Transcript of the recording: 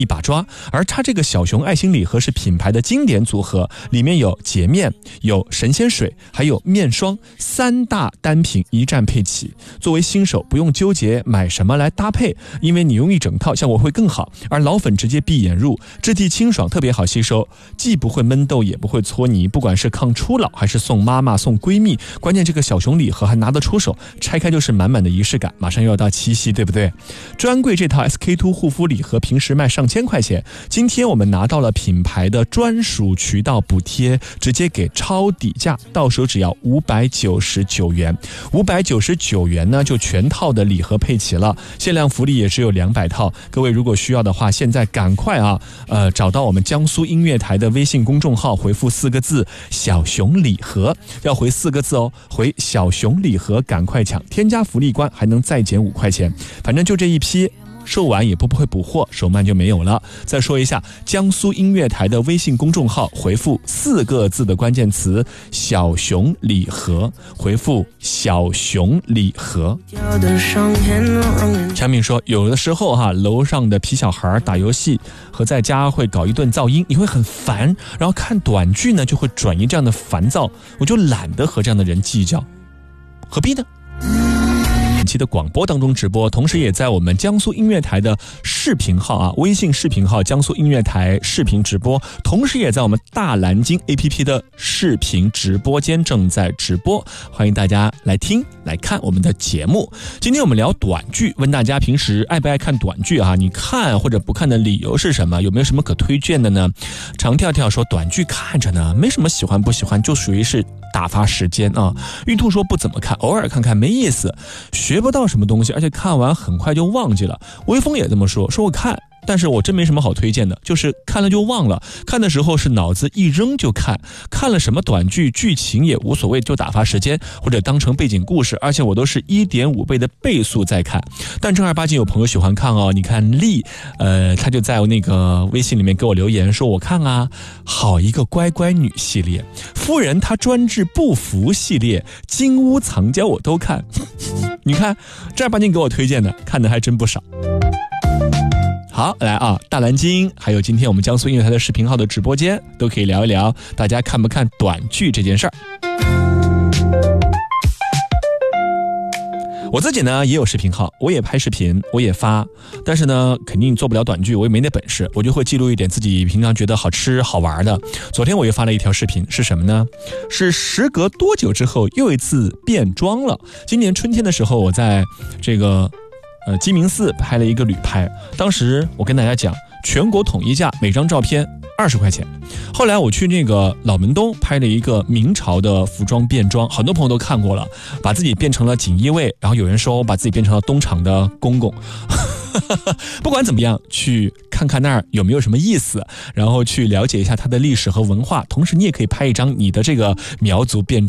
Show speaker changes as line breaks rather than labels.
一把抓。而它这个小熊爱心礼盒是品牌的经典组合，里面有洁面、有神仙水，还有面霜，3大单品一站配齐。作为新手不用纠结买什么来搭配，因为你用一整套效果会更好。而老粉直接闭眼入，质地清爽，特别好吸收，既不会闷豆也不会搓泥，不管是抗初老还是送妈妈送闺蜜，关键这个小熊礼盒还拿得出手，拆开就是满满的仪式感。马上又要到七夕，对不对？专柜这套 SK2 护肤礼盒平时卖上千块钱，今天我们拿到了品牌的专属渠道补贴，直接给超底价，到手只要599元。599元呢就全套的礼盒配齐了，限量福利也只有200套。各位如果需要的话，现在赶快找到我们江苏音乐台的微信公众号，回复4个字小熊礼盒，要回4个字哦，回小熊礼盒，赶快抢，添加福利关还能再减5块钱，反正就这一批，售完也不会补货，手慢就没有了。再说一下，江苏音乐台的微信公众号，回复4个字的关键词小熊礼盒，回复小熊礼盒。产品说，有的时候楼上的皮小孩打游戏和在家会搞一顿噪音，你会很烦，然后看短剧呢就会转移这样的烦躁，我就懒得和这样的人计较，何必呢？本期的广播当中直播，同时也在我们江苏音乐台的视频号微信视频号江苏音乐台视频直播，同时也在我们大蓝鲸 APP 的视频直播间正在直播，欢迎大家来听来看我们的节目。今天我们聊短剧，问大家平时爱不爱看短剧你看或者不看的理由是什么？有没有什么可推荐的呢？长跳跳说，短剧看着呢，没什么喜欢不喜欢，就属于是打发时间玉兔说不怎么看，偶尔看看没意思，学不到什么东西，而且看完很快就忘记了。微风也这么说我看，但是我真没什么好推荐的，就是看了就忘了，看的时候是脑子一扔就看了什么短剧，剧情也无所谓，就打发时间或者当成背景故事，而且我都是1.5倍的倍速在看。但正儿八经有朋友喜欢看你看丽他就在那个微信里面给我留言说，我看好一个乖乖女系列，夫人她专治不服系列，金屋藏娇我都看你看正儿八经给我推荐的看的还真不少。好，来大蓝鲸还有今天我们江苏音乐台的视频号的直播间都可以聊一聊大家看不看短剧这件事儿。我自己呢也有视频号，我也拍视频，我也发，但是呢肯定做不了短剧，我也没那本事，我就会记录一点自己平常觉得好吃好玩的。昨天我又发了一条视频，是什么呢？是时隔多久之后又一次变装了。今年春天的时候，我在这个鸡鸣寺拍了一个旅拍，当时我跟大家讲，全国统一价每张照片20块钱。后来我去那个老门东拍了一个明朝的服装变装，很多朋友都看过了，把自己变成了锦衣卫，然后有人说我把自己变成了东厂的公公不管怎么样，去看看那儿有没有什么意思，然后去了解一下它的历史和文化，同时你也可以拍一张你的这个苗族变装